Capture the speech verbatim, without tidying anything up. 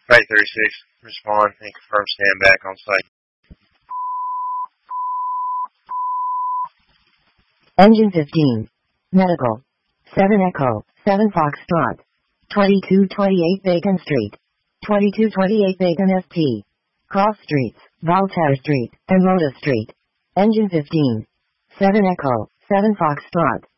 Flight thirty-six, respond and confirm stand back on site. Engine fifteen. Medical. seven Echo, seven Foxtrot. twenty-two twenty-eight Bacon Street. twenty-two twenty-eight Bacon S T. Cross Streets, Voltaire Street, and Rhoda Street. Engine fifteen. seven Echo, seven Foxtrot.